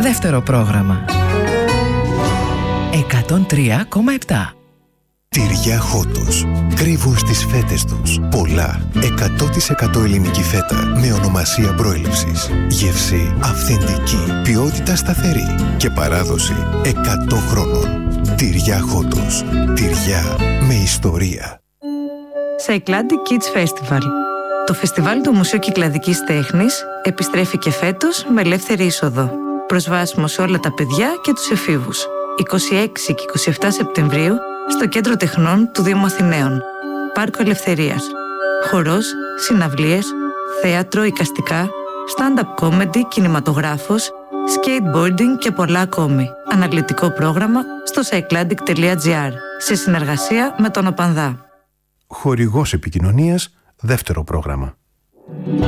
Δεύτερο πρόγραμμα. 103,7. Τυριά Χότος. Κρύβουν στις φέτες τους πολλά 100% ελληνική φέτα με ονομασία προέλευσης. Γεύση αυθεντική, ποιότητα σταθερή και παράδοση 100 χρόνων. Τυριά Χότος. Τυριά με ιστορία. Cycladic Kids Festival. Το φεστιβάλ του Μουσείου Κυκλαδικής Τέχνης επιστρέφει και φέτος με ελεύθερη είσοδο. Προσβάσιμο σε όλα τα παιδιά και τους εφήβους. 26 και 27 Σεπτεμβρίου στο Κέντρο Τεχνών του Δήμου Αθηναίων. Πάρκο Ελευθερίας. Χορός, συναυλίες, θέατρο, εικαστικά, stand-up comedy, κινηματογράφος, skateboarding και πολλά ακόμη. Αναλυτικό πρόγραμμα στο cycladic.gr σε συνεργασία με τον ΟΠΑΝΔΑ. Χορηγός επικοινωνίας, δεύτερο πρόγραμμα.